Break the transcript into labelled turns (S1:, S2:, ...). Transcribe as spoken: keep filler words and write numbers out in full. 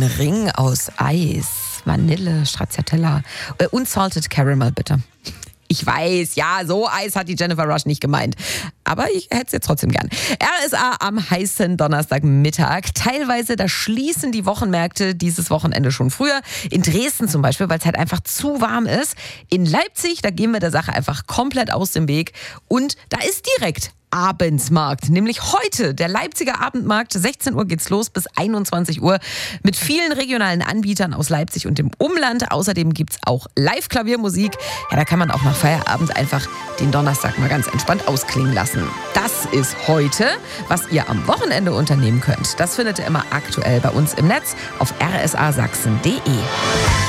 S1: Ring aus Eis, Vanille, Stracciatella, äh, Unsalted Caramel, bitte. Ich weiß, ja, so Eis hat die Jennifer Rush nicht gemeint. Aber ich hätte es jetzt trotzdem gern. R S A am heißen Donnerstagmittag. Teilweise, da schließen die Wochenmärkte dieses Wochenende schon früher. In Dresden zum Beispiel, weil es halt einfach zu warm ist. In Leipzig, da gehen wir der Sache einfach komplett aus dem Weg. Und da ist direkt Abendsmarkt, nämlich heute der Leipziger Abendmarkt. sechzehn Uhr geht's los bis einundzwanzig Uhr mit vielen regionalen Anbietern aus Leipzig und dem Umland. Außerdem gibt's auch Live-Klaviermusik. Ja, da kann man auch nach Feierabend einfach den Donnerstag mal ganz entspannt ausklingen lassen. Das ist heute, was ihr am Wochenende unternehmen könnt. Das findet ihr immer aktuell bei uns im Netz auf r s a sachsen punkt d e.